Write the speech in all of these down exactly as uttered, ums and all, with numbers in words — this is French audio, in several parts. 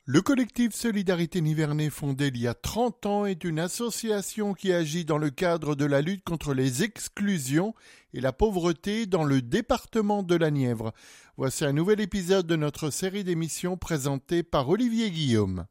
Le collectif Solidarité Nivernais, fondé il y a trente ans, est une association qui agit dans le cadre de la lutte contre les exclusions et la pauvreté dans le département de la Nièvre. Voici un nouvel épisode de notre série d'émissions présentée par Olivier Guillaume.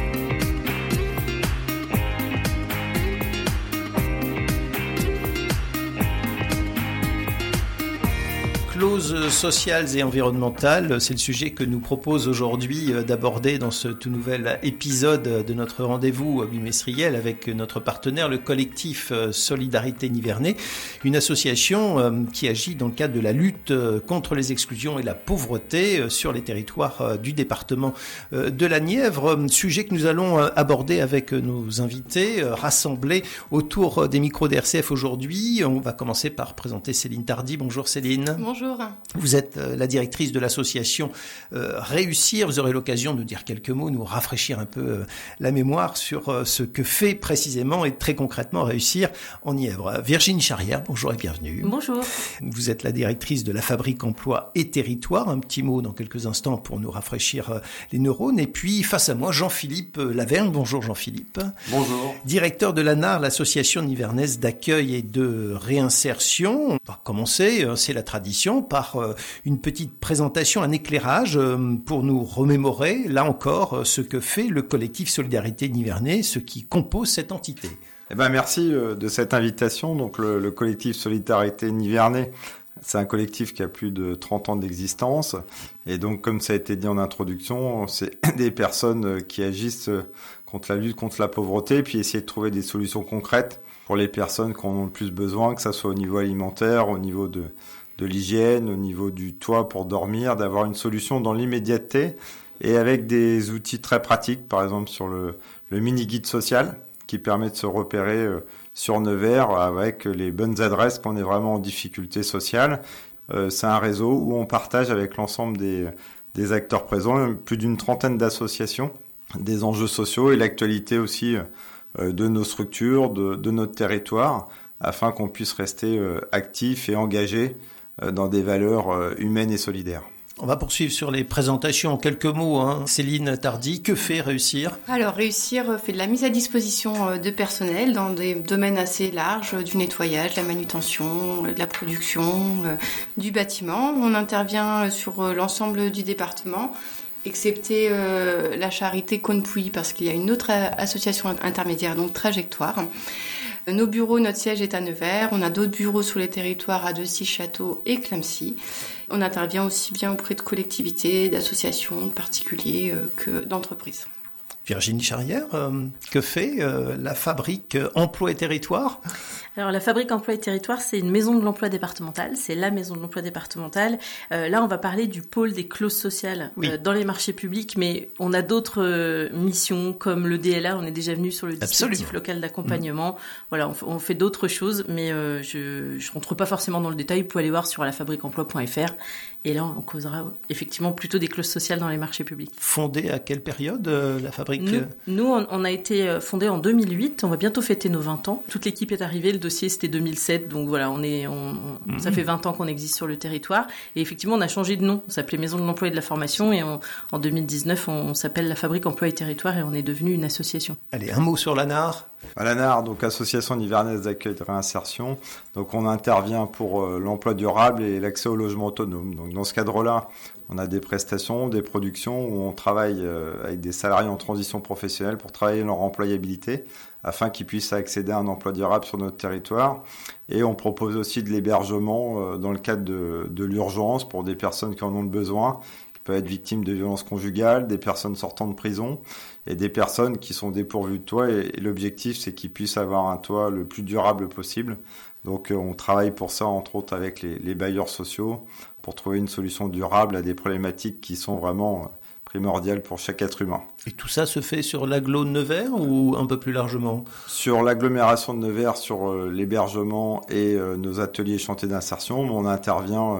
Clauses sociales et environnementales, c'est le sujet que nous propose aujourd'hui d'aborder dans ce tout nouvel épisode de notre rendez-vous bimestriel avec notre partenaire, le collectif Solidarité Nivernais, une association qui agit dans le cadre de la lutte contre les exclusions et la pauvreté sur les territoires du département de la Nièvre, sujet que nous allons aborder avec nos invités rassemblés autour des micros d'R C F aujourd'hui. On va commencer par présenter Céline Tardy. Bonjour Céline. Bonjour. Vous êtes la directrice de l'association euh, Réussir. Vous aurez l'occasion de nous dire quelques mots, nous rafraîchir un peu euh, la mémoire sur euh, ce que fait précisément et très concrètement Réussir en Nièvre. Virginie Charrière, bonjour et bienvenue. Bonjour. Vous êtes la directrice de la Fabrique Emploi et Territoire. Un petit mot dans quelques instants pour nous rafraîchir euh, les neurones. Et puis face à moi, Jean-Philippe Laverne. Bonjour Jean-Philippe. Bonjour. Directeur de l'A N A R, l'association nivernaise d'accueil et de réinsertion. On va commencer, euh, c'est la tradition, par une petite présentation, un éclairage pour nous remémorer, là encore, ce que fait le collectif Solidarité Nivernais, ce qui compose cette entité. Eh ben, merci de cette invitation. Donc, le, le collectif Solidarité Nivernais, c'est un collectif qui a plus de trente ans d'existence. Et donc, comme ça a été dit en introduction, c'est des personnes qui agissent contre la lutte contre la pauvreté, puis essayer de trouver des solutions concrètes pour les personnes qui en ont le plus besoin, que ça soit au niveau alimentaire, au niveau de de l'hygiène, au niveau du toit pour dormir, d'avoir une solution dans l'immédiateté et avec des outils très pratiques, par exemple sur le, le mini-guide social qui permet de se repérer euh, sur Nevers avec les bonnes adresses quand on est vraiment en difficulté sociale. Euh, c'est un réseau où on partage avec l'ensemble des, des acteurs présents, plus d'une trentaine d'associations, des enjeux sociaux et l'actualité aussi euh, de nos structures, de, de notre territoire, afin qu'on puisse rester euh, actifs et engagés dans des valeurs humaines et solidaires. On va poursuivre sur les présentations en quelques mots. Hein. Céline Tardy, que fait Réussir ? Alors, Réussir fait de la mise à disposition de personnel dans des domaines assez larges, du nettoyage, de la manutention, de la production, du bâtiment. On intervient sur l'ensemble du département, excepté euh, la charité Cône-Pouilly, parce qu'il y a une autre association intermédiaire, donc Trajectoire. Nos bureaux, notre siège est à Nevers. On a d'autres bureaux sur les territoires à Decy-Château et Clamecy. On intervient aussi bien auprès de collectivités, d'associations, de particuliers euh, que d'entreprises. Virginie Charrière, euh, que fait euh, la Fabrique Emploi et Territoire ? Alors la Fabrique Emploi et Territoire, c'est une maison de l'emploi départementale, c'est la maison de l'emploi départementale. Euh, là, on va parler du pôle des clauses sociales oui. euh, dans les marchés publics, mais on a d'autres euh, missions comme le D L A, on est déjà venu sur le dispositif Absolument. Local d'accompagnement. Mmh. Voilà, on, f- on fait d'autres choses, mais euh, je ne rentre pas forcément dans le détail. Vous pouvez aller voir sur la fabrique emploi point f r et là, on causera effectivement plutôt des clauses sociales dans les marchés publics. Fondée à quelle période, euh, la Fabrique ? Nous, nous on, on a été fondé en deux mille huit, on va bientôt fêter nos vingt ans. Toute l'équipe est arrivée, le dossier c'était deux mille sept, donc voilà, on est, on, on, mmh. ça fait vingt ans qu'on existe sur le territoire. Et effectivement, on a changé de nom, on s'appelait Maison de l'Emploi et de la Formation, et on, en deux mille dix-neuf, on, on s'appelle la Fabrique Emploi et Territoire, et on est devenu une association. Allez, un mot sur l'A N A R. À l'A N A R, donc Association nivernaise d'accueil et de réinsertion, donc on intervient pour euh, l'emploi durable et l'accès au logement autonome. Donc dans ce cadre-là, on a des prestations, des productions où on travaille euh, avec des salariés en transition professionnelle pour travailler leur employabilité afin qu'ils puissent accéder à un emploi durable sur notre territoire. Et on propose aussi de l'hébergement euh, dans le cadre de, de l'urgence pour des personnes qui en ont le besoin, qui peuvent être victimes de violences conjugales, des personnes sortant de prison et des personnes qui sont dépourvues de toit. Et, et l'objectif, c'est qu'ils puissent avoir un toit le plus durable possible. Donc euh, on travaille pour ça, entre autres, avec les, les bailleurs sociaux pour trouver une solution durable à des problématiques qui sont vraiment primordiales pour chaque être humain. Et tout ça se fait sur l'agglo de Nevers ou un peu plus largement ? Sur l'agglomération de Nevers, sur euh, l'hébergement et euh, nos ateliers chantiers d'insertion, on intervient euh,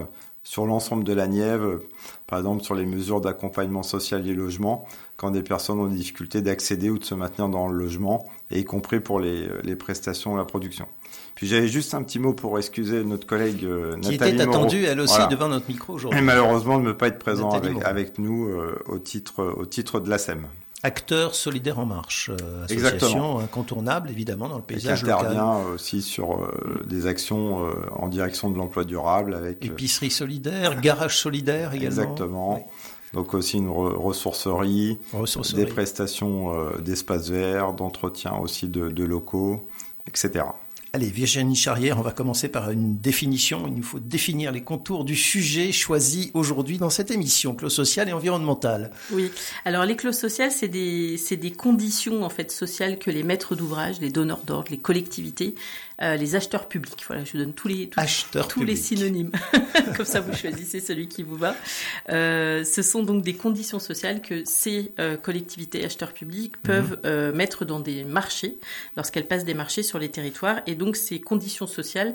sur l'ensemble de la Nièvre, par exemple sur les mesures d'accompagnement social et logement, quand des personnes ont des difficultés d'accéder ou de se maintenir dans le logement, et y compris pour les, les prestations et la production. Puis j'avais juste un petit mot pour excuser notre collègue euh, qui Nathalie était Moreau. attendue elle aussi Voilà. devant notre micro aujourd'hui. Et malheureusement de ne pas être présent Nathalie avec, Moreau. avec nous euh, au, titre, au titre de l'A S E M. Acteur solidaire en marche, euh, association Exactement. incontournable évidemment dans le Et qui paysage local. intervient aussi sur euh, des actions euh, en direction de l'emploi durable avec... euh, Épicerie solidaire, garage solidaire également. Exactement. Oui. Donc aussi une re- ressourcerie, Ressourcerie. des prestations euh, d'espaces verts, d'entretien aussi de, de locaux, et cetera. Allez, Virginie Charrière, on va commencer par une définition. Il nous faut définir les contours du sujet choisi aujourd'hui dans cette émission, clause sociale et environnementale. Oui. Alors, les clauses sociales, c'est des, c'est des conditions, en fait, sociales que les maîtres d'ouvrage, les donneurs d'ordre, les collectivités, euh, les acheteurs publics. Voilà, je vous donne tous les, tous, Acheteurs tous publics. les synonymes. Comme ça, vous choisissez celui qui vous va. Euh, ce sont donc des conditions sociales que ces euh, collectivités acheteurs publics peuvent mmh. euh, mettre dans des marchés lorsqu'elles passent des marchés sur les territoires. Et donc, ces conditions sociales,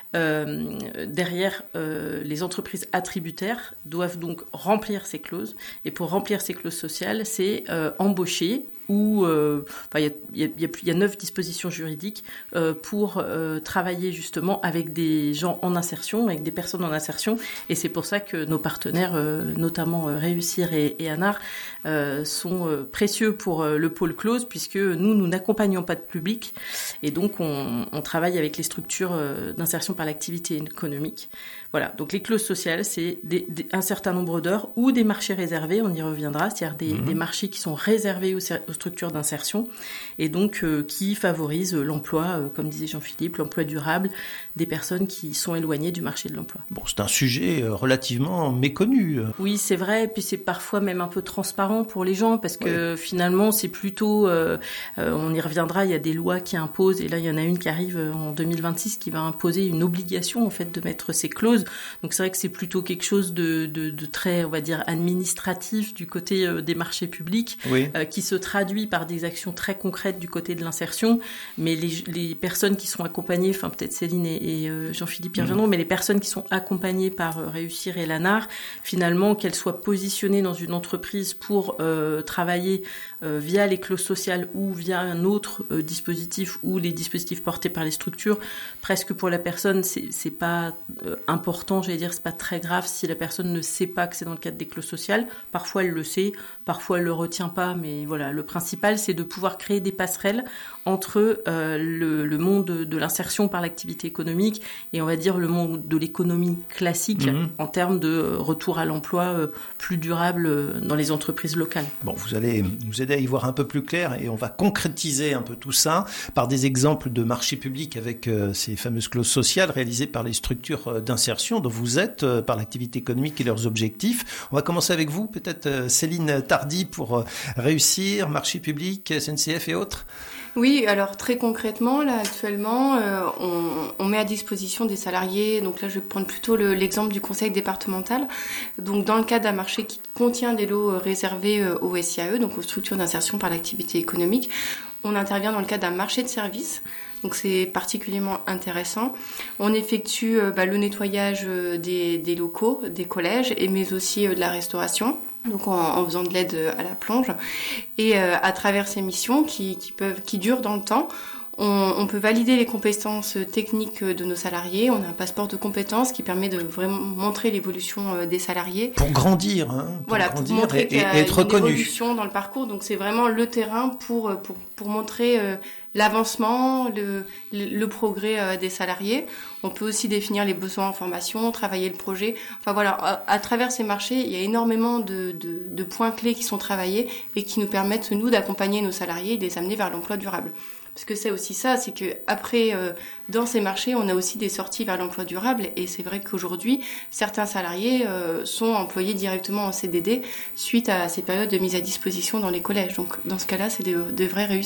euh, derrière euh, les entreprises attributaires, doivent donc remplir ces clauses. Et pour remplir ces clauses sociales, c'est euh, embaucher où euh, enfin, il y a, il y a, il y a neuf dispositions juridiques euh, pour euh, travailler justement avec des gens en insertion, avec des personnes en insertion. Et c'est pour ça que nos partenaires, euh, notamment euh, Réussir et, et ANAR, euh, sont euh, précieux pour euh, le pôle clause, puisque nous, nous n'accompagnons pas de public. Et donc, on, on travaille avec les structures euh, d'insertion par l'activité économique. Voilà, donc les clauses sociales, c'est des, des, un certain nombre d'heures ou des marchés réservés, on y reviendra, c'est-à-dire des, mmh. des marchés qui sont réservés aux, aux structures d'insertion et donc euh, qui favorisent l'emploi, euh, comme disait Jean-Philippe, l'emploi durable des personnes qui sont éloignées du marché de l'emploi. Bon, c'est un sujet euh, relativement méconnu. Oui, c'est vrai, et puis c'est parfois même un peu transparent pour les gens parce que oui. finalement, c'est plutôt, euh, euh, on y reviendra, il y a des lois qui imposent, et là, il y en a une qui arrive en deux mille vingt-six qui va imposer une obligation en fait de mettre ces clauses. Donc c'est vrai que c'est plutôt quelque chose de, de, de très, on va dire, administratif du côté euh, des marchés publics, oui. euh, qui se traduit par des actions très concrètes du côté de l'insertion. Mais les, les personnes qui sont accompagnées, enfin peut-être Céline et, et euh, Jean-Philippe y reviendront, mmh. mais les personnes qui sont accompagnées par euh, Réussir et l'ANAR, finalement, qu'elles soient positionnées dans une entreprise pour euh, travailler euh, via les clauses sociales ou via un autre euh, dispositif ou les dispositifs portés par les structures, presque pour la personne, c'est, c'est pas euh, important. Important, j'allais dire, c'est pas très grave si la personne ne sait pas que c'est dans le cadre des clauses sociales. Parfois, elle le sait, parfois, elle le retient pas, mais voilà, le principal, c'est de pouvoir créer des passerelles entre euh, le, le monde de, de l'insertion par l'activité économique et, on va dire, le monde de l'économie classique mmh. en termes de retour à l'emploi euh, plus durable euh, dans les entreprises locales. Bon, vous allez nous aider à y voir un peu plus clair et on va concrétiser un peu tout ça par des exemples de marchés publics avec euh, ces fameuses clauses sociales réalisées par les structures euh, d'insertion dont vous êtes euh, par l'activité économique et leurs objectifs. On va commencer avec vous, peut-être euh, Céline Tardy pour euh, Réussir, marché public, S N C F et autres. Oui, alors très concrètement, là actuellement, euh, on, on met à disposition des salariés, donc là je vais prendre plutôt le, l'exemple du conseil départemental, donc dans le cadre d'un marché qui contient des lots réservés aux S I A E, donc aux structures d'insertion par l'activité économique, on intervient dans le cadre d'un marché de services. Donc c'est particulièrement intéressant. On effectue euh, bah, le nettoyage euh, des, des locaux, des collèges, et mais aussi euh, de la restauration. Donc en, en faisant de l'aide à la plonge. Et euh, à travers ces missions qui, qui peuvent, qui durent dans le temps, on, on peut valider les compétences techniques de nos salariés. On a un passeport de compétences qui permet de vraiment montrer l'évolution des salariés. Pour grandir, hein, pour voilà, grandir pour montrer et, qu'il y a et être une reconnu. évolution dans le parcours. Donc c'est vraiment le terrain pour pour pour montrer euh, l'avancement, le, le le progrès euh, des salariés. On peut aussi définir les besoins en formation, travailler le projet. Enfin voilà, à, à travers ces marchés, il y a énormément de, de de points clés qui sont travaillés et qui nous permettent nous d'accompagner nos salariés et de les amener vers l'emploi durable. Parce que c'est aussi ça, c'est que après, euh, dans ces marchés, on a aussi des sorties vers l'emploi durable. Et c'est vrai qu'aujourd'hui, certains salariés euh, sont employés directement en C D D suite à ces périodes de mise à disposition dans les collèges. Donc, dans ce cas-là, c'est de, de vraies réussites.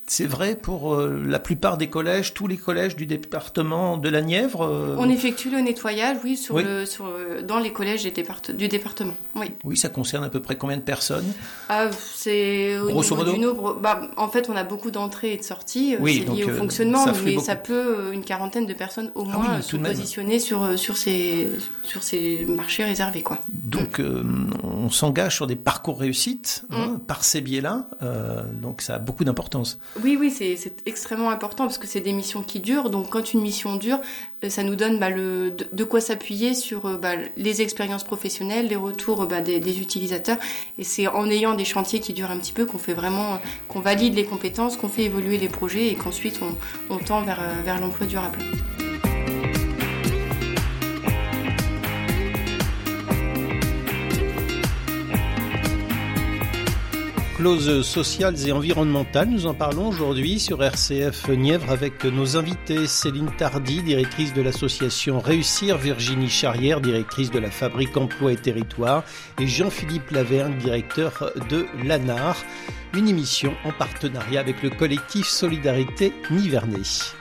C'est vrai pour euh, la plupart des collèges, tous les collèges du département de la Nièvre. Euh... On effectue le nettoyage, oui, sur oui. Le, sur, dans les collèges des départ- du département. Oui. Oui, ça concerne à peu près combien de personnes? Ah, c'est au Grosso niveau modo. du nombre. Bah, en fait, on a beaucoup d'entrées et de sorties. Oui, c'est donc, lié au euh, fonctionnement, ça mais beaucoup. ça peut une quarantaine de personnes au moins ah oui, se positionner sur sur ces sur ces marchés réservés, quoi. Donc, euh, on s'engage sur des parcours réussites mm. hein, par ces biais-là. Euh, donc, ça a beaucoup d'importance. Oui, oui, c'est, c'est extrêmement important parce que c'est des missions qui durent. Donc, quand une mission dure, ça nous donne bah, le, de, de quoi s'appuyer sur bah, les expériences professionnelles, les retours bah, des, des utilisateurs. Et c'est en ayant des chantiers qui durent un petit peu qu'on fait vraiment, qu'on valide les compétences, qu'on fait évoluer les projets et qu'ensuite on, on tend vers, vers l'emploi durable. Clauses sociales et environnementales, nous en parlons aujourd'hui sur R C F Nièvre avec nos invités Céline Tardy, directrice de l'association Réussir, Virginie Charrière, directrice de la Fabrique Emploi et Territoire et Jean-Philippe Lavergne, directeur de l'A N A R. Une émission en partenariat avec le collectif Solidarité Nivernais.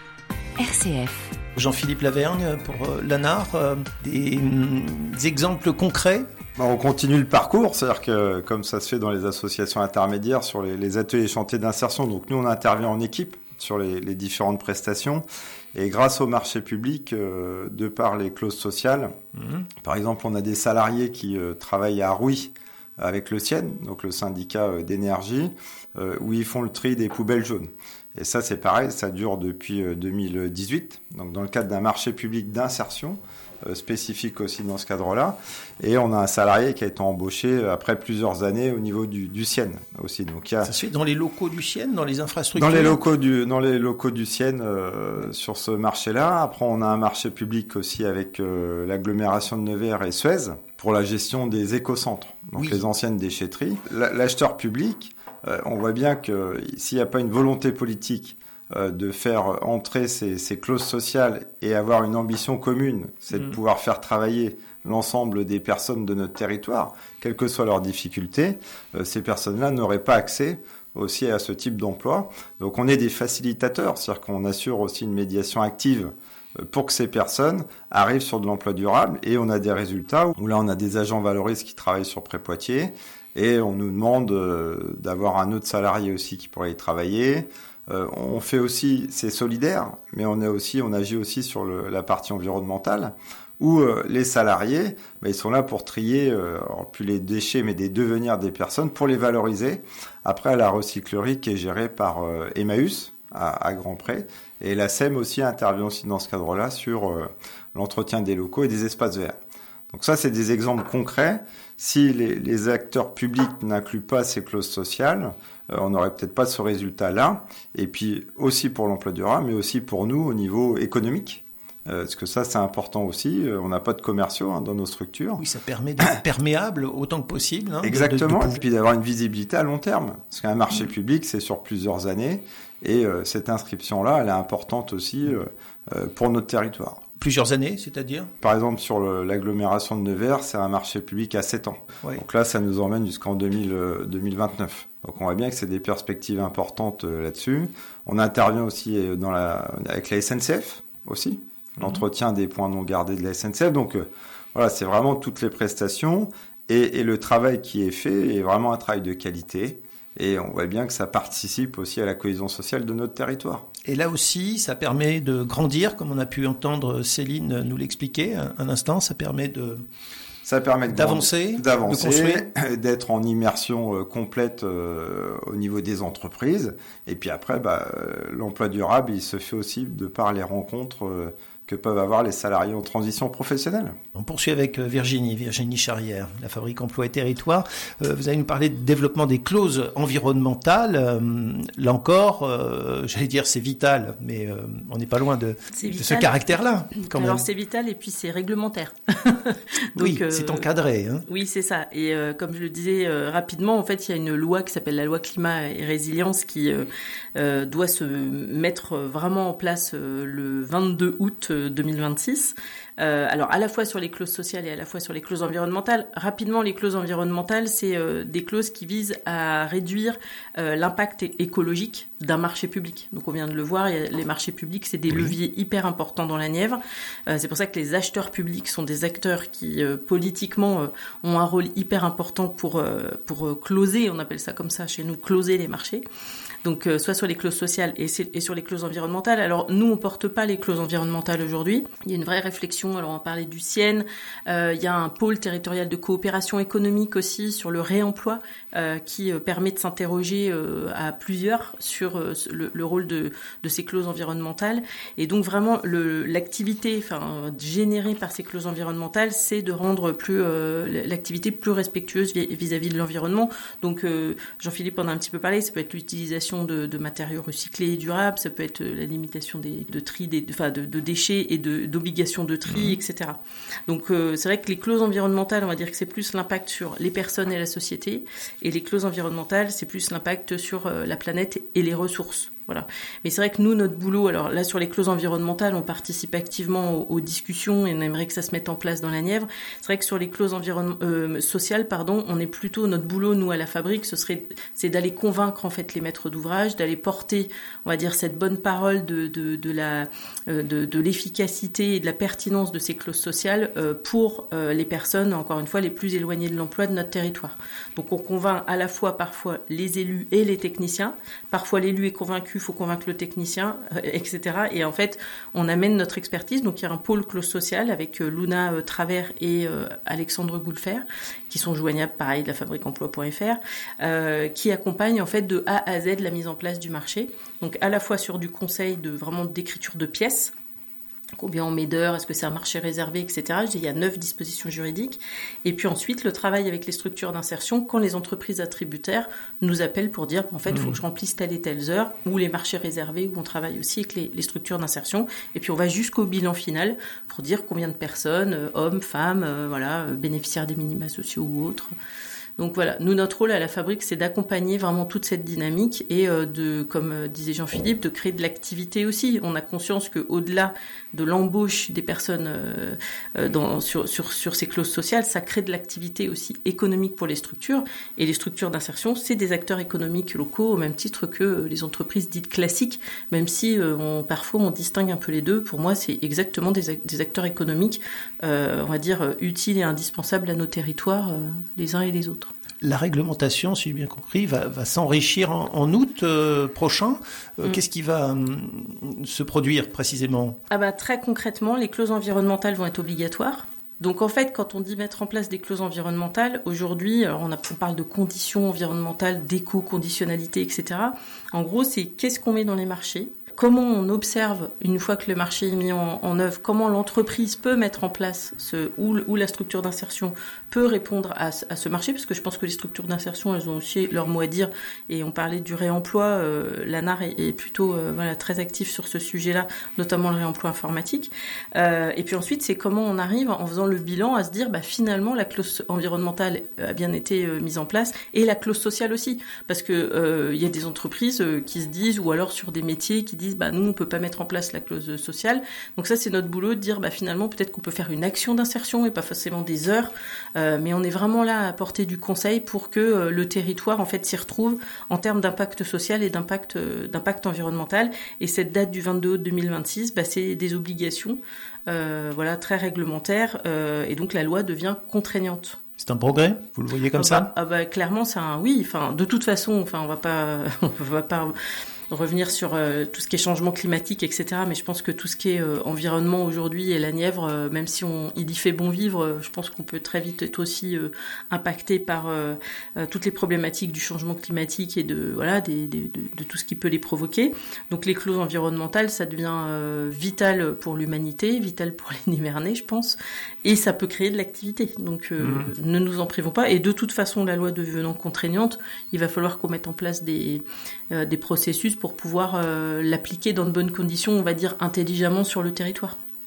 R C F. Jean-Philippe Lavergne pour l'A N A R, des, des exemples concrets? On continue le parcours, c'est-à-dire que comme ça se fait dans les associations intermédiaires sur les, les ateliers et chantiers d'insertion, donc nous on intervient en équipe sur les, les différentes prestations et grâce au marché public, euh, de par les clauses sociales, mmh. par exemple on a des salariés qui euh, travaillent à Rouy avec le S I E N, donc le syndicat euh, d'énergie, euh, où ils font le tri des poubelles jaunes. Et ça c'est pareil, ça dure depuis euh, deux mille dix-huit, donc dans le cadre d'un marché public d'insertion, spécifique aussi dans ce cadre-là. Et on a un salarié qui a été embauché après plusieurs années au niveau du, du S I E N aussi. Donc, il y a... Ça se fait dans les locaux du S I E N, dans les infrastructures? Dans les locaux du, dans les locaux du S I E N euh, sur ce marché-là. Après, on a un marché public aussi avec euh, l'agglomération de Nevers et Suez pour la gestion des écocentres, donc oui. les anciennes déchetteries. L'acheteur public, euh, on voit bien que s'il n'y a pas une volonté politique de faire entrer ces, ces clauses sociales et avoir une ambition commune, c'est de mmh. pouvoir faire travailler l'ensemble des personnes de notre territoire, quelles que soient leurs difficultés, euh, ces personnes-là n'auraient pas accès aussi à ce type d'emploi. Donc on est des facilitateurs, c'est-à-dire qu'on assure aussi une médiation active pour que ces personnes arrivent sur de l'emploi durable et on a des résultats où là on a des agents valoristes qui travaillent sur Pré-Poitiers et on nous demande euh, d'avoir un autre salarié aussi qui pourrait y travailler. Euh, on fait aussi, c'est solidaire, mais on a aussi, on agit aussi sur le, la partie environnementale, où euh, les salariés, bah, ils sont là pour trier, euh, alors plus les déchets, mais des devenirs des personnes, pour les valoriser. Après, à la recyclerie qui est gérée par euh, Emmaüs à, à Grand-Pré, et la S E M aussi intervient aussi dans ce cadre-là sur euh, l'entretien des locaux et des espaces verts. Donc ça, c'est des exemples concrets. Si les, les acteurs publics n'incluent pas ces clauses sociales, euh, on n'aurait peut-être pas ce résultat-là. Et puis aussi pour l'emploi durable, mais aussi pour nous au niveau économique. Euh, parce que ça, c'est important aussi. Euh, on n'a pas de commerciaux hein, dans nos structures. Oui, ça permet d'être perméable autant que possible. Hein, Exactement. De, de, de... Et puis d'avoir une visibilité à long terme. Parce qu'un marché mmh. public, c'est sur plusieurs années. Et euh, cette inscription-là, elle est importante aussi euh, euh, pour notre territoire. Plusieurs années, c'est-à-dire ? Par exemple, sur le, l'agglomération de Nevers, c'est un marché public à sept ans. Oui. Donc là, ça nous emmène jusqu'en deux mille, euh, deux mille vingt-neuf. Donc on voit bien que c'est des perspectives importantes euh, là-dessus. On intervient aussi dans la, avec la S N C F aussi, mmh. l'entretien des points non gardés de la S N C F. Donc euh, voilà, c'est vraiment toutes les prestations. Et, et le travail qui est fait est vraiment un travail de qualité. Et on voit bien que ça participe aussi à la cohésion sociale de notre territoire. Et là aussi, ça permet de grandir, comme on a pu entendre Céline nous l'expliquer un, un instant. Ça permet de, ça permet de d'avancer, d'avancer, de construire, d'être en immersion euh, complète euh, au niveau des entreprises. Et puis après, bah, euh, l'emploi durable, il se fait aussi de par les rencontres euh, que peuvent avoir les salariés en transition professionnelle. On poursuit avec Virginie, Virginie Charrière, la Fabrique Emploi et Territoire. Euh, vous allez nous parler de développement des clauses environnementales. Euh, là encore, euh, j'allais dire c'est vital, mais euh, on n'est pas loin de, de ce caractère-là. Quand Alors même. C'est vital et puis c'est réglementaire. Donc, oui, euh, c'est encadré. Hein. Oui, c'est ça. Et euh, comme je le disais euh, rapidement, en fait, il y a une loi qui s'appelle la loi Climat et Résilience qui euh, euh, doit se mettre vraiment en place euh, le vingt-deux août deux mille vingt-six, Euh, alors à la fois sur les clauses sociales et à la fois sur les clauses environnementales. Rapidement, les clauses environnementales, c'est euh, des clauses qui visent à réduire euh, l'impact écologique d'un marché public. Donc on vient de le voir, il y a, les marchés publics, c'est des oui. leviers hyper importants dans la Nièvre. Euh, c'est pour ça que les acheteurs publics sont des acteurs qui euh, politiquement euh, ont un rôle hyper important pour euh, pour euh, closer, on appelle ça comme ça chez nous, closer les marchés. Donc euh, soit sur les clauses sociales et, et sur les clauses environnementales. Alors nous on porte pas les clauses environnementales aujourd'hui. Il y a une vraie réflexion. Alors on parlait du C I E N. Euh, il y a un pôle territorial de coopération économique aussi sur le réemploi euh, qui euh, permet de s'interroger euh, à plusieurs sur euh, le, le rôle de, de ces clauses environnementales. Et donc vraiment le, l'activité, enfin générée par ces clauses environnementales, c'est de rendre plus euh, l'activité plus respectueuse vis-à-vis de l'environnement. Donc euh, Jean-Philippe en a un petit peu parlé. Ça peut être l'utilisation De, de matériaux recyclés et durables, ça peut être la limitation des, de tri, des, enfin de, de déchets et de, d'obligations de tri, mmh. et cetera. Donc euh, c'est vrai que les clauses environnementales, on va dire que c'est plus l'impact sur les personnes et la société, et les clauses environnementales, c'est plus l'impact sur euh, la planète et les ressources. Voilà. Mais c'est vrai que nous, notre boulot, alors là, sur les clauses environnementales, on participe activement aux, aux discussions et on aimerait que ça se mette en place dans la Nièvre. C'est vrai que sur les clauses environne- euh, sociales, pardon, on est plutôt, notre boulot, nous, à la fabrique, ce serait, c'est d'aller convaincre, en fait, les maîtres d'ouvrage, d'aller porter, on va dire, cette bonne parole de, de, de la, euh, de, de l'efficacité et de la pertinence de ces clauses sociales euh, pour euh, les personnes, encore une fois, les plus éloignées de l'emploi de notre territoire. Donc, on convainc à la fois, parfois, les élus et les techniciens. Parfois, l'élu est convaincu, il faut convaincre le technicien, euh, et cetera. Et en fait, on amène notre expertise. Donc, il y a un pôle clause sociale avec euh, Luna euh, Travers et euh, Alexandre Goulfer, qui sont joignables, pareil, de la fabrique emploi point f r, euh, qui accompagnent en fait de A à Z la mise en place du marché. Donc, à la fois sur du conseil de vraiment d'écriture de pièces. Combien on met d'heures, est-ce que c'est un marché réservé, et cetera. Je dis, il y a neuf dispositions juridiques. Et puis ensuite, le travail avec les structures d'insertion, quand les entreprises attributaires nous appellent pour dire, en fait, il mmh. faut que je remplisse telle et telle heure, ou les marchés réservés, où on travaille aussi avec les, les structures d'insertion. Et puis on va jusqu'au bilan final pour dire combien de personnes, euh, hommes, femmes, euh, voilà, euh, bénéficiaires des minima sociaux ou autres. Donc voilà, nous, notre rôle à la fabrique, c'est d'accompagner vraiment toute cette dynamique et euh, de, comme euh, disait Jean-Philippe, de créer de l'activité aussi. On a conscience qu'au-delà de l'embauche des personnes euh, euh, dans, sur, sur, sur ces clauses sociales, ça crée de l'activité aussi économique pour les structures. Et les structures d'insertion, c'est des acteurs économiques locaux au même titre que les entreprises dites classiques, même si euh, on, parfois on distingue un peu les deux. Pour moi, c'est exactement des, des acteurs économiques, euh, on va dire, utiles et indispensables à nos territoires, euh, les uns et les autres. La réglementation, si j'ai bien compris, va, va s'enrichir en, en août euh, prochain. Euh, mmh. Qu'est-ce qui va hum, se produire précisément ? Ah bah, très concrètement, les clauses environnementales vont être obligatoires. Donc en fait, quand on dit mettre en place des clauses environnementales, aujourd'hui, alors on, a, on parle de conditions environnementales, d'éco-conditionnalité, et cetera. En gros, c'est qu'est-ce qu'on met dans les marchés ? Comment on observe, une fois que le marché est mis en, en œuvre, comment l'entreprise peut mettre en place ce, ou, ou la structure d'insertion peut répondre à, à ce marché, parce que je pense que les structures d'insertion, elles ont aussi leur mot à dire, et on parlait du réemploi, euh, l'A N A R est, est plutôt euh, voilà, très actif sur ce sujet-là, notamment le réemploi informatique. Euh, et puis ensuite, c'est comment on arrive, en faisant le bilan, à se dire, bah, finalement, la clause environnementale a bien été euh, mise en place, et la clause sociale aussi, parce que euh, y a des entreprises euh, qui se disent, ou alors sur des métiers qui disent, bah, nous, on peut pas mettre en place la clause sociale. Donc ça, c'est notre boulot de dire, bah, finalement, peut-être qu'on peut faire une action d'insertion et pas forcément des heures. Euh, mais on est vraiment là à apporter du conseil pour que euh, le territoire, en fait, s'y retrouve en termes d'impact social et d'impact, euh, d'impact environnemental. Et cette date du vingt-deux août deux mille vingt-six, bah, c'est des obligations, euh, voilà, très réglementaires. Euh, et donc, la loi devient contraignante. C'est un progrès, vous le voyez comme ah ça bah, ah bah, clairement, c'est un oui. Enfin, de toute façon, enfin, on va pas, on va pas revenir sur euh, tout ce qui est changement climatique, et cetera. Mais je pense que tout ce qui est euh, environnement aujourd'hui et la Nièvre, euh, même si on, il y fait bon vivre, euh, je pense qu'on peut très vite être aussi euh, impacté par euh, euh, toutes les problématiques du changement climatique et de voilà des, des, de, de tout ce qui peut les provoquer. Donc les clauses environnementales, ça devient euh, vital pour l'humanité, vital pour les Nivernais, je pense, et ça peut créer de l'activité. Donc euh, mmh. ne nous en privons pas. Et de toute façon, la loi devenant contraignante, il va falloir qu'on mette en place des euh, des processus pour pouvoir euh, l'appliquer dans de bonnes conditions, on va dire intelligemment sur le territoire.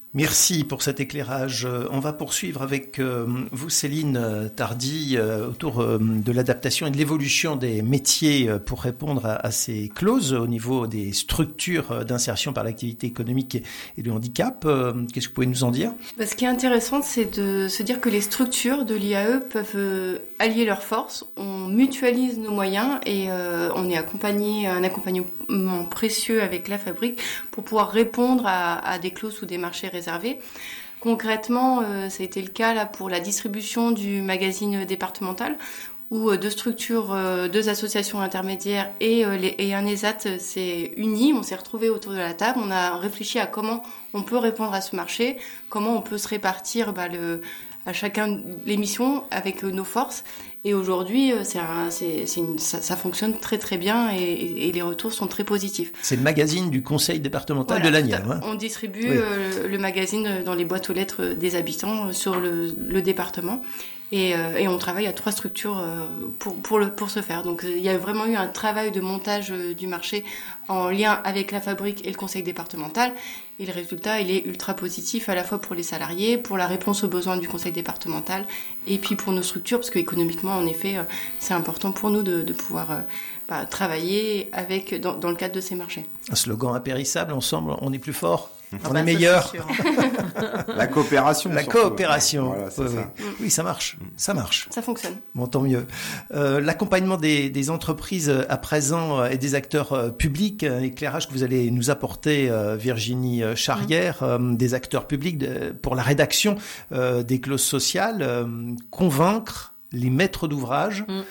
Merci pour cet éclairage. On va poursuivre avec vous, Céline Tardy, autour de l'adaptation et de l'évolution des métiers pour répondre à, à ces clauses au niveau des structures d'insertion par l'activité économique et du handicap. Qu'est-ce que vous pouvez nous en dire ? Ce qui est intéressant, c'est de se dire que les structures de l'I A E peuvent allier leurs forces. On mutualise nos moyens et euh, on est accompagné, un accompagnement précieux avec la fabrique pour pouvoir répondre à, à des clauses ou des marchés réservés. Concrètement, euh, ça a été le cas là pour la distribution du magazine départemental où euh, deux structures, euh, deux associations intermédiaires et, euh, les, et un E S A T s'est unis. On s'est retrouvés autour de la table. On a réfléchi à comment on peut répondre à ce marché, comment on peut se répartir bah, le, à chacun les missions avec euh, nos forces. Et aujourd'hui, c'est un, c'est, c'est une, ça, ça fonctionne très très bien et, et, et les retours sont très positifs. C'est le magazine du conseil départemental voilà, de la Nièvre. Hein. On distribue oui. euh, le magazine dans les boîtes aux lettres des habitants sur le, le département. Et, euh, et on travaille à trois structures euh, pour, pour, le, pour ce faire. Donc il y a vraiment eu un travail de montage euh, du marché en lien avec la fabrique et le conseil départemental. Et le résultat, il est ultra positif à la fois pour les salariés, pour la réponse aux besoins du conseil départemental et puis pour nos structures, parce qu'économiquement, en effet, euh, c'est important pour nous de, de pouvoir euh, bah, travailler avec, dans, dans le cadre de ces marchés. Un slogan impérissable, ensemble, on est plus fort. Ah on bah, est meilleur. La coopération. La surtout. coopération. Voilà, c'est oui, ça. oui. oui, ça marche. Ça marche. Ça fonctionne. Bon, tant mieux. Euh, l'accompagnement des, des entreprises à présent et des acteurs publics, un éclairage que vous allez nous apporter, euh, Virginie Charrière, mmh. euh, des acteurs publics de, pour la rédaction euh, des clauses sociales, euh, convaincre les maîtres d'ouvrage. Mmh.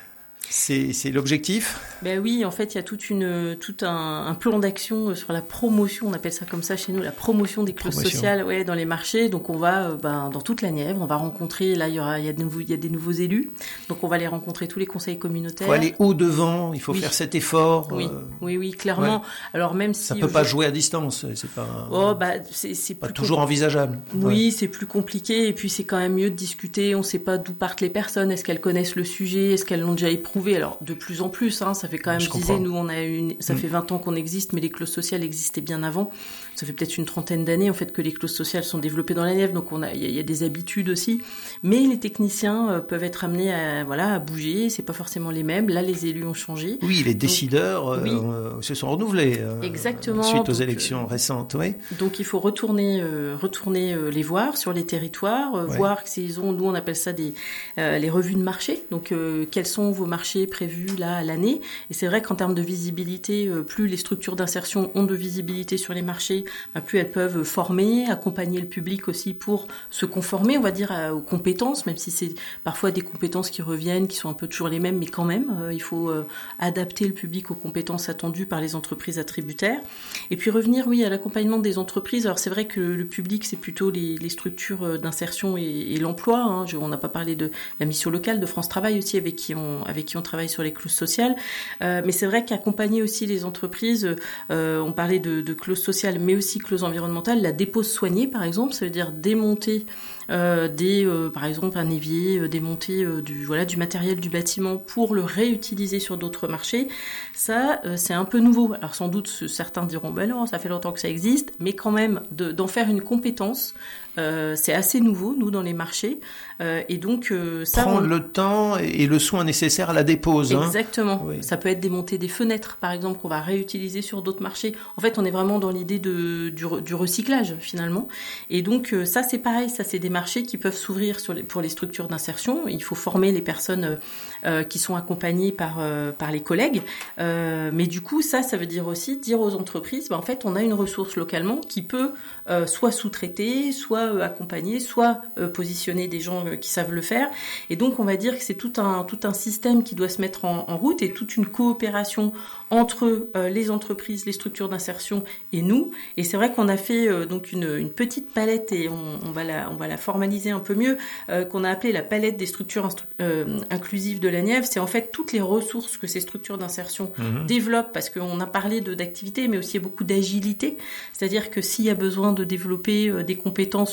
C'est, c'est l'objectif ? Ben oui, en fait, il y a toute une, tout un, un plan d'action sur la promotion, on appelle ça comme ça chez nous, la promotion des clauses promotion. sociales ouais, dans les marchés. Donc on va ben, dans toute la Nièvre, on va rencontrer, là il y, aura, il, y a de nouveaux, il y a des nouveaux élus, donc on va les rencontrer tous les conseils communautaires. Il faut aller au-devant, il faut oui. faire cet effort. Oui, euh... oui, oui, clairement. Ouais. Alors même si ça ne peut pas jouer à distance, c'est pas, oh, bah, c'est, c'est pas plus toujours compl... envisageable. Oui, ouais. c'est plus compliqué et puis c'est quand même mieux de discuter, on ne sait pas d'où partent les personnes, est-ce qu'elles connaissent le sujet, est-ce qu'elles l'ont déjà éprouvé. Alors de plus en plus, hein, ça fait quand même, je, je disais, nous on a une, ça mmh. fait vingt ans qu'on existe, mais les clauses sociales existaient bien avant. Ça fait peut-être une trentaine d'années en fait que les clauses sociales sont développées dans la Nièvre, donc on a, il y, y a des habitudes aussi. Mais les techniciens euh, peuvent être amenés à, voilà, à bouger. C'est pas forcément les mêmes. Là, les élus ont changé. Oui, les décideurs donc, oui. Euh, se sont renouvelés. Euh, Exactement. Suite aux donc, élections euh, récentes, oui. Donc il faut retourner, euh, retourner euh, les voir sur les territoires, euh, ouais. voir s'ils ont, nous on appelle ça des euh, les revues de marché. Donc euh, quels sont vos marchés prévus là à l'année. Et c'est vrai qu'en termes de visibilité, euh, plus les structures d'insertion ont de visibilité sur les marchés, bah, plus elles peuvent former, accompagner le public aussi pour se conformer, on va dire, à, aux compétences, même si c'est parfois des compétences qui reviennent, qui sont un peu toujours les mêmes, mais quand même, euh, il faut euh, adapter le public aux compétences attendues par les entreprises attributaires. Et puis revenir, oui, à l'accompagnement des entreprises. Alors c'est vrai que le public, c'est plutôt les, les structures d'insertion et, et l'emploi. Hein. Je, on n'a pas parlé de la mission locale de France Travail aussi, avec qui on, avec qui on travaille sur les clauses sociales. Euh, mais c'est vrai qu'accompagner aussi les entreprises, euh, on parlait de, de clauses sociales, mais aussi clauses environnementales, la dépose soignée par exemple, ça veut dire démonter euh, des, euh, par exemple un évier, euh, démonter euh, du, voilà, du matériel du bâtiment pour le réutiliser sur d'autres marchés. Ça, euh, c'est un peu nouveau. Alors sans doute certains diront, ben non, ça fait longtemps que ça existe, mais quand même de, d'en faire une compétence. Euh, c'est assez nouveau, nous, dans les marchés. Euh, et donc, euh, ça... Prendre on... le temps et le soin nécessaire à la dépose. Exactement. Hein. Oui. Ça peut être démonter des fenêtres, par exemple, qu'on va réutiliser sur d'autres marchés. En fait, on est vraiment dans l'idée de, du, du recyclage, finalement. Et donc, euh, ça, c'est pareil. Ça, c'est des marchés qui peuvent s'ouvrir sur les, pour les structures d'insertion. Il faut former les personnes euh, qui sont accompagnées par, euh, par les collègues. Euh, mais du coup, ça, ça veut dire aussi dire aux entreprises, ben, en fait, on a une ressource localement qui peut euh, soit sous-traiter, soit accompagner, soit euh, positionner des gens euh, qui savent le faire. Et donc, on va dire que c'est tout un, tout un système qui doit se mettre en, en route et toute une coopération entre euh, les entreprises, les structures d'insertion et nous. Et c'est vrai qu'on a fait euh, donc une, une petite palette et on, on, va la, on va la formaliser un peu mieux, euh, qu'on a appelé la palette des structures instru- euh, inclusives de la Nièvre. C'est en fait toutes les ressources que ces structures d'insertion mmh. développent, parce qu'on a parlé de, d'activité, mais aussi beaucoup d'agilité. C'est-à-dire que s'il y a besoin de développer euh, des compétences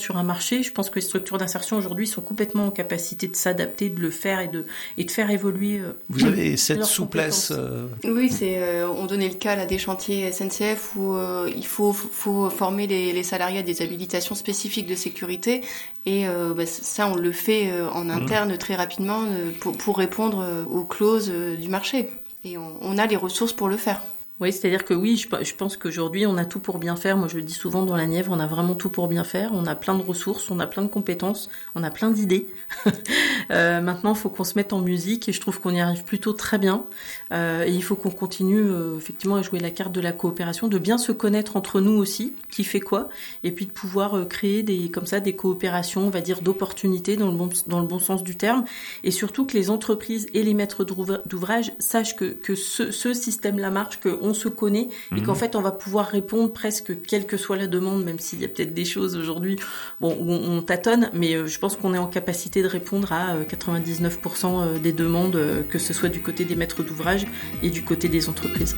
sur un marché, je pense que les structures d'insertion aujourd'hui sont complètement en capacité de s'adapter, de le faire et de, et de faire évoluer. Euh, Vous avez cette souplesse euh... Oui, c'est, euh, on donnait le cas là, des chantiers S N C F où euh, il faut, faut former les, les salariés à des habilitations spécifiques de sécurité et euh, bah, ça on le fait euh, en interne mmh. très rapidement euh, pour, pour répondre euh, aux clauses euh, du marché et on, on a les ressources pour le faire. Oui, c'est-à-dire que oui, je, je pense qu'aujourd'hui, on a tout pour bien faire. Moi, je le dis souvent dans la Nièvre, on a vraiment tout pour bien faire. On a plein de ressources, on a plein de compétences, on a plein d'idées. euh, maintenant, il faut qu'on se mette en musique et je trouve qu'on y arrive plutôt très bien. Euh, et il faut qu'on continue euh, effectivement à jouer la carte de la coopération, de bien se connaître entre nous aussi, qui fait quoi, et puis de pouvoir euh, créer des comme ça des coopérations, on va dire d'opportunités dans le bon dans le bon sens du terme, et surtout que les entreprises et les maîtres d'ouvrage sachent que que ce, ce système-là marche, que on se connaît et mmh. qu'en fait on va pouvoir répondre presque quelle que soit la demande, même s'il y a peut-être des choses aujourd'hui bon, où on, on tâtonne, mais euh, je pense qu'on est en capacité de répondre à euh, quatre-vingt-dix-neuf pour cent des demandes, euh, que ce soit du côté des maîtres d'ouvrage et du côté des entreprises.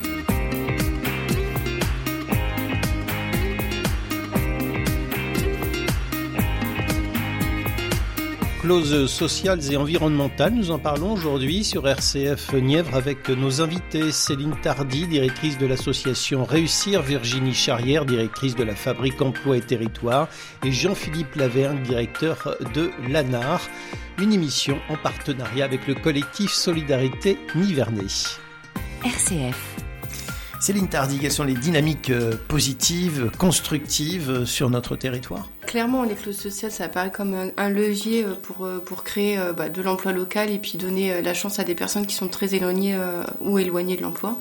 Clauses sociales et environnementales, nous en parlons aujourd'hui sur R C F Nièvre avec nos invités Céline Tardy, directrice de l'association Réussir, Virginie Charrière, directrice de la Fabrique Emploi et Territoire et Jean-Philippe Lavergne, directeur de l'A N A R. Une émission en partenariat avec le collectif Solidarité Nivernais. R C F. Céline Tardy, quelles sont les dynamiques positives, constructives sur notre territoire ? Clairement, les clauses sociales, ça apparaît comme un, un levier pour, pour créer bah, de l'emploi local et puis donner la chance à des personnes qui sont très éloignées euh, ou éloignées de l'emploi.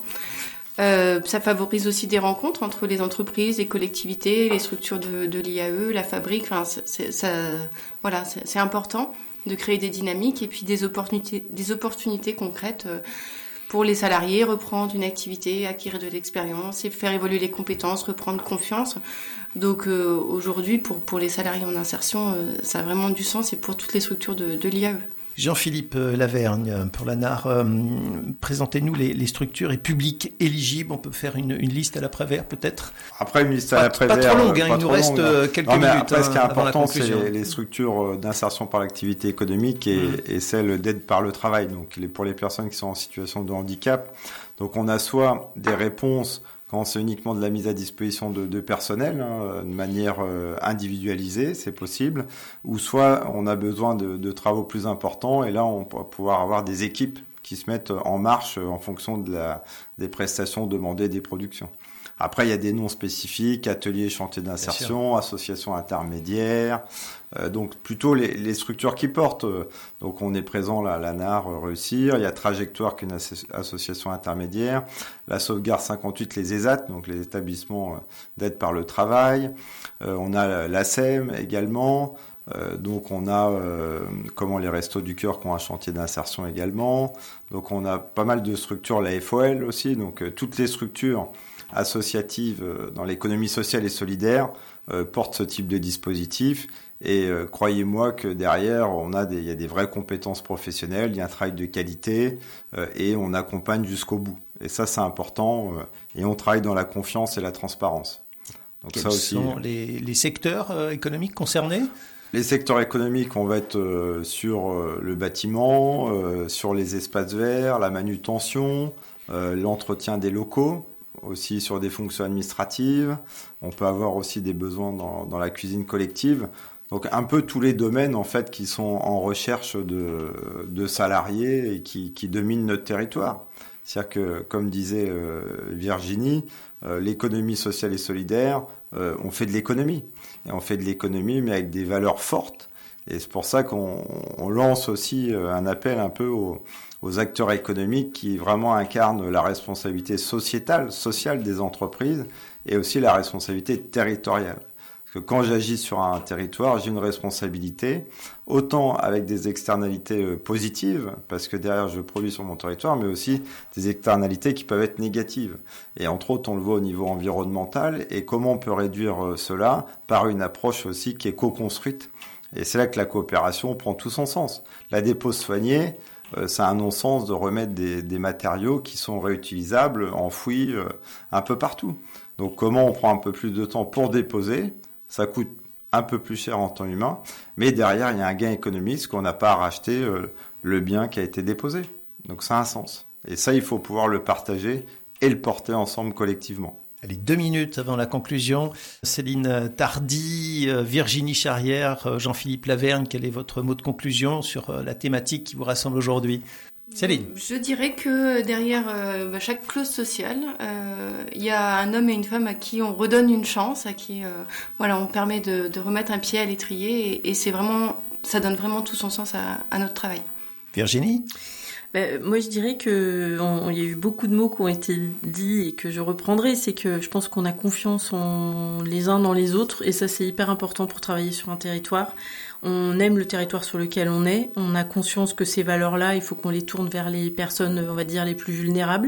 Euh, ça favorise aussi des rencontres entre les entreprises, les collectivités, les structures de, de l'I A E, la fabrique. Enfin, c'est, ça, voilà, c'est, c'est important de créer des dynamiques et puis des opportunités, des opportunités concrètes euh, pour les salariés, reprendre une activité, acquérir de l'expérience et faire évoluer les compétences, reprendre confiance. Donc euh, aujourd'hui, pour, pour les salariés en insertion, euh, ça a vraiment du sens et pour toutes les structures de, de l'I A E. Jean-Philippe Lavergne, pour l'A N A R, euh, présentez-nous les, les structures et publics éligibles. On peut faire une, une liste à l'après-vert, peut-être ? Après, une liste à pas, l'après-vert... Pas trop longue, hein, pas il nous trop reste longue, quelques non, mais minutes. Après, hein, ce qui est important, c'est les, les mmh. structures d'insertion par l'activité économique et, mmh. et celles d'aide par le travail. Donc, les, pour les personnes qui sont en situation de handicap. Donc, on a soit des réponses quand c'est uniquement de la mise à disposition de, de personnel, hein, de manière euh, individualisée, c'est possible, ou soit on a besoin de, de travaux plus importants, et là on va pouvoir avoir des équipes qui se mettent en marche en fonction de la, des prestations demandées des productions. Après, il y a des noms spécifiques, ateliers, chantiers d'insertion, associations intermédiaires, euh, donc plutôt les, les structures qui portent. Donc on est présent là, à l'A N A R, Réussir, il y a Trajectoire qui est une asso- association intermédiaire, la Sauvegarde cinquante-huit, les E S A T, donc les établissements d'aide par le travail, euh, on a l'A S E M également, euh, donc on a euh, comment les Restos du Cœur qui ont un chantier d'insertion également, donc on a pas mal de structures, la F O L aussi, donc euh, toutes les structures associatives dans l'économie sociale et solidaire euh, portent ce type de dispositif et euh, croyez-moi que derrière on a des, il y a des vraies compétences professionnelles, il y a un travail de qualité euh, et on accompagne jusqu'au bout et ça c'est important euh, et on travaille dans la confiance et la transparence. Donc quels ça aussi, sont les, les secteurs euh, économiques concernés ? Les secteurs économiques, on va être euh, sur euh, le bâtiment, euh, sur les espaces verts, la manutention, euh, l'entretien des locaux, aussi sur des fonctions administratives. On peut avoir aussi des besoins dans, dans la cuisine collective. Donc un peu tous les domaines en fait qui sont en recherche de, de salariés et qui, qui dominent notre territoire. C'est-à-dire que, comme disait euh, Virginie, euh, l'économie sociale et solidaire, euh, on fait de l'économie. Et on fait de l'économie mais avec des valeurs fortes. Et c'est pour ça qu'on on lance aussi un appel un peu aux, aux acteurs économiques qui vraiment incarnent la responsabilité sociétale, sociale des entreprises et aussi la responsabilité territoriale. Parce que quand j'agis sur un territoire, j'ai une responsabilité, autant avec des externalités positives, parce que derrière je produis sur mon territoire, mais aussi des externalités qui peuvent être négatives. Et entre autres, on le voit au niveau environnemental, et comment on peut réduire cela par une approche aussi qui est co-construite. Et c'est là que la coopération prend tout son sens. La dépose soignée, euh, c'est un non-sens de remettre des, des matériaux qui sont réutilisables, enfouis euh, un peu partout. Donc comment on prend un peu plus de temps pour déposer ? Ça coûte un peu plus cher en temps humain, mais derrière, il y a un gain économique, parce qu'on n'a pas à racheter euh, le bien qui a été déposé. Donc ça a un sens. Et ça, il faut pouvoir le partager et le porter ensemble collectivement. Allez, deux minutes avant la conclusion. Céline Tardy, Virginie Charrière, Jean-Philippe Lavergne, quel est votre mot de conclusion sur la thématique qui vous rassemble aujourd'hui ? Céline. Je dirais que derrière euh, bah, chaque clause sociale, euh, il y a un homme et une femme à qui on redonne une chance, à qui euh, voilà, on permet de, de remettre un pied à l'étrier, et, et c'est vraiment, ça donne vraiment tout son sens à, à notre travail. Virginie ? Ben, moi, je dirais que on, il y a eu beaucoup de mots qui ont été dits et que je reprendrai. C'est que je pense qu'on a confiance en les uns dans les autres, et ça, c'est hyper important pour travailler sur un territoire. On aime le territoire sur lequel on est. On a conscience que ces valeurs-là, il faut qu'on les tourne vers les personnes, on va dire, les plus vulnérables.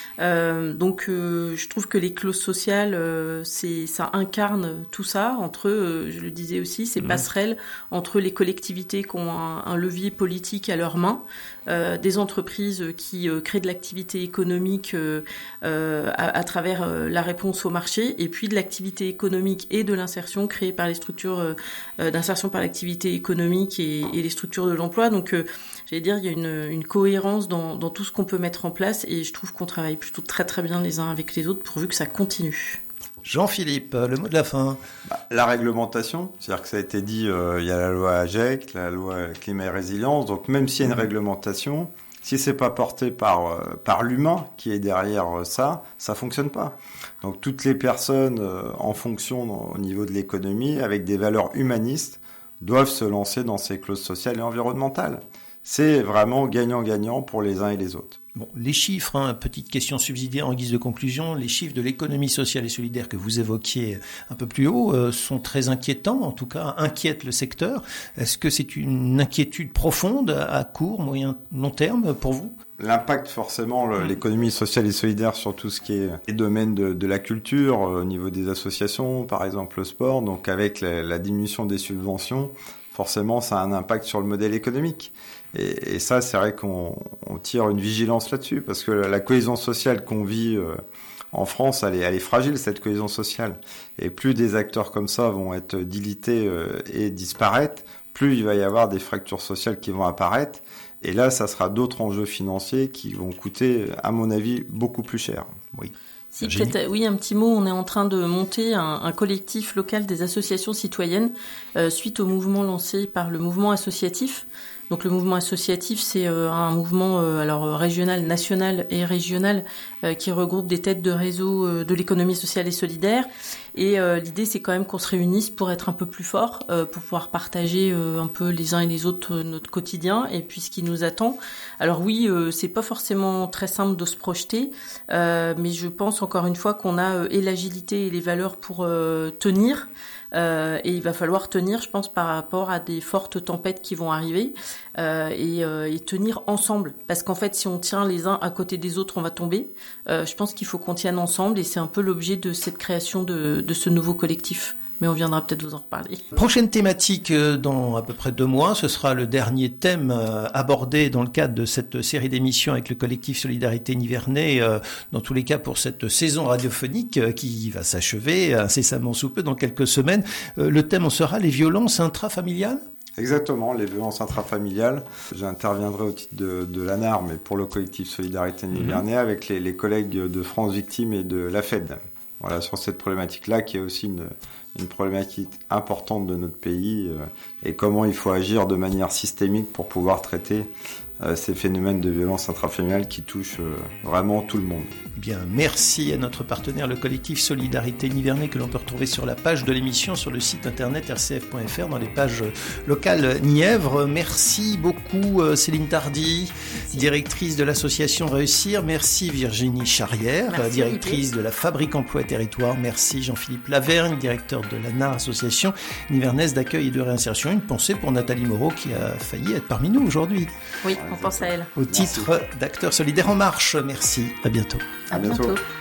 Euh, donc, euh, je trouve que les clauses sociales, euh, c'est, ça incarne tout ça entre, euh, je le disais aussi, ces mmh. passerelles entre les collectivités qui ont un, un levier politique à leurs mains, euh, des entreprises qui euh, créent de l'activité économique euh, euh, à, à travers euh, la réponse au marché, et puis de l'activité économique et de l'insertion créée par les structures euh, d'insertion par l'activité économique et, et les structures de l'emploi. Donc, euh, j'allais dire, il y a une, une cohérence dans, dans tout ce qu'on peut mettre en place, et je trouve qu'on travaille plutôt très très bien les uns avec les autres pourvu que ça continue. Jean-Philippe, le mot de la fin. Bah, la réglementation, c'est-à-dire que ça a été dit, euh, il y a la loi AGEC, la loi climat et résilience, donc même s'il y a une réglementation, si c'est pas porté par euh, par l'humain qui est derrière euh, ça, ça fonctionne pas. Donc toutes les personnes euh, en fonction dans, au niveau de l'économie avec des valeurs humanistes doivent se lancer dans ces clauses sociales et environnementales. C'est vraiment gagnant-gagnant pour les uns et les autres. Bon, les chiffres, hein, petite question subsidiaire en guise de conclusion, les chiffres de l'économie sociale et solidaire que vous évoquiez un peu plus haut euh, sont très inquiétants, en tout cas inquiètent le secteur. Est-ce que c'est une inquiétude profonde à court, moyen, long terme pour vous ? L'impact, forcément, le, l'économie sociale et solidaire sur tout ce qui est les domaines de, de la culture, euh, au niveau des associations, par exemple le sport, donc avec la, la diminution des subventions, forcément ça a un impact sur le modèle économique. Et, et ça, c'est vrai qu'on on tire une vigilance là-dessus, parce que la, la cohésion sociale qu'on vit euh, en France, elle est, elle est fragile, cette cohésion sociale. Et plus des acteurs comme ça vont être dilutés euh, et disparaître, plus il va y avoir des fractures sociales qui vont apparaître. Et là, ça sera d'autres enjeux financiers qui vont coûter, à mon avis, beaucoup plus cher. Oui. Si, peut-être, oui, un petit mot. On est en train de monter un, un collectif local des associations citoyennes euh, suite au mouvement lancé par le mouvement associatif. Donc le mouvement associatif, c'est euh, un mouvement euh, alors régional, national et régional euh, qui regroupe des têtes de réseau euh, de l'économie sociale et solidaire. Et euh, l'idée, c'est quand même qu'on se réunisse pour être un peu plus fort, euh, pour pouvoir partager euh, un peu les uns et les autres euh, notre quotidien et puis ce qui nous attend. Alors oui, euh, c'est pas forcément très simple de se projeter, euh, mais je pense encore une fois qu'on a euh, et l'agilité et les valeurs pour euh, tenir. Euh, et il va falloir tenir, je pense, par rapport à des fortes tempêtes qui vont arriver euh, et, euh, et tenir ensemble. Parce qu'en fait, si on tient les uns à côté des autres, on va tomber. Euh, je pense qu'il faut qu'on tienne ensemble et c'est un peu l'objet de cette création de, de ce nouveau collectif. Mais on viendra peut-être vous en reparler. Prochaine thématique dans à peu près deux mois, ce sera le dernier thème abordé dans le cadre de cette série d'émissions avec le collectif Solidarité Nivernais, dans tous les cas pour cette saison radiophonique qui va s'achever incessamment sous peu dans quelques semaines. Le thème en sera les violences intrafamiliales ? Exactement, les violences intrafamiliales. J'interviendrai au titre de, de l'A N A R, mais pour le collectif Solidarité Nivernais, mmh. avec les, les collègues de France Victimes et de la F E D. Voilà, sur cette problématique-là, qui est aussi une, une problématique importante de notre pays, euh, et comment il faut agir de manière systémique pour pouvoir traiter euh, ces phénomènes de violence intrafamiliale qui touchent euh, vraiment tout le monde. Bien, merci à notre partenaire, le collectif Solidarité Nivernais, que l'on peut retrouver sur la page de l'émission, sur le site internet r c f point f r, dans les pages locales Nièvre. Merci beaucoup Céline Tardy, merci. Directrice de l'association Réussir. Merci Virginie Charrière, merci, directrice Olivier. De la Fabrique Emploi et Territoire. Merci Jean-Philippe Lavergne, directeur de l'A N A R, association nivernaise d'accueil et de réinsertion. Une pensée pour Nathalie Moreau qui a failli être parmi nous aujourd'hui. Oui, on pense à elle. Au titre merci. D'acteur solidaire en marche. Merci, à bientôt. À bientôt. À bientôt.